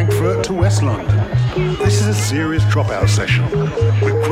Frankfurt to West London. This is a serious dropout session with